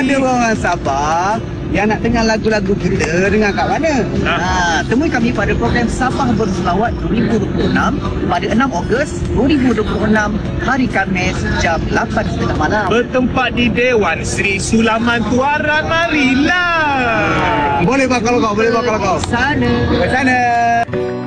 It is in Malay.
ada orang Sabah yang nak dengar lagu-lagu kita dengan kat mana? Temui kami pada program Sabah Berselawat 2026 pada 6 Ogos 2026 hari Khamis jam 8.30 malam. Bertempat di Dewan Sri Sulaman Tuaran. Marilah. Boleh bakal kau, boleh bakal kau. Sana. Ke sana.